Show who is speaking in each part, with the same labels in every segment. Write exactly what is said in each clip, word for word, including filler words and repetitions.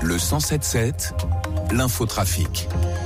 Speaker 1: Le cent sept sept, l'infotrafic.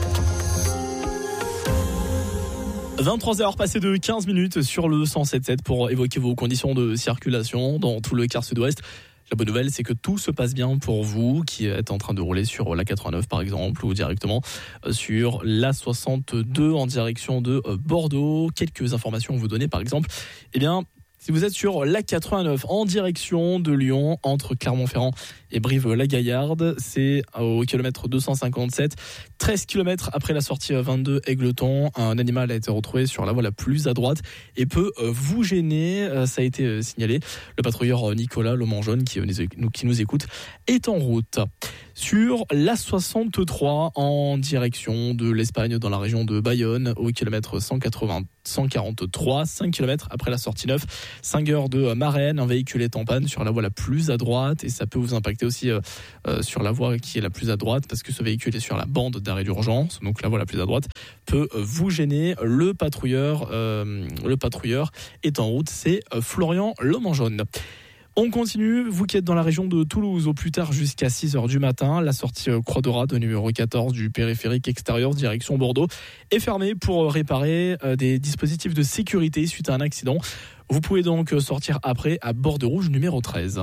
Speaker 2: vingt-trois heures passées de quinze minutes sur le cent sept sept pour évoquer vos conditions de circulation dans tout le quart sud-ouest. La bonne nouvelle, c'est que tout se passe bien pour vous qui êtes en train de rouler sur l'A quatre-vingt-neuf par exemple ou directement sur l'A soixante-deux en direction de Bordeaux. Quelques informations à vous donner par exemple. Eh bien, si vous êtes sur l'A quatre-vingt-neuf en direction de Lyon, entre Clermont-Ferrand et Brive-la-Gaillarde, c'est au kilomètre deux cent cinquante-sept, treize kilomètres après la sortie vingt-deux Égletons. Un animal a été retrouvé sur la voie la plus à droite et peut vous gêner. Ça a été signalé. Le patrouilleur Nicolas Lomangeonne, qui nous écoute, est en route. Sur l'A soixante-trois en direction de l'Espagne dans la région de Bayonne au kilomètre cent quatre-vingts, cent quarante-trois, cinq kilomètres après la sortie neuf, cinq heures de Marennes, un véhicule est en panne sur la voie la plus à droite et ça peut vous impacter aussi euh, euh, sur la voie qui est la plus à droite parce que ce véhicule est sur la bande d'arrêt d'urgence, donc la voie la plus à droite peut vous gêner. Le patrouilleur, euh, le patrouilleur est en route, c'est Florian Lomangeonne. On continue, vous qui êtes dans la région de Toulouse, au plus tard jusqu'à six heures du matin, la sortie Croix de Rade numéro quatorze du périphérique extérieur direction Bordeaux est fermée pour réparer des dispositifs de sécurité suite à un accident. Vous pouvez donc sortir après à Bordeaux Rouge numéro treize.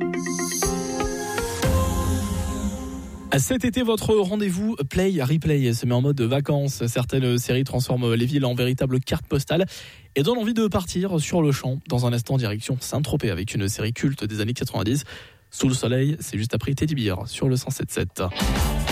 Speaker 2: Cet été, votre rendez-vous Play Replay se met en mode vacances. Certaines séries transforment les villes en véritables cartes postales et donnent envie de partir sur le champ. Dans un instant, direction Saint-Tropez avec une série culte des années quatre-vingt-dix. Sous le soleil, c'est juste après Teddy Bear sur le cent sept sept.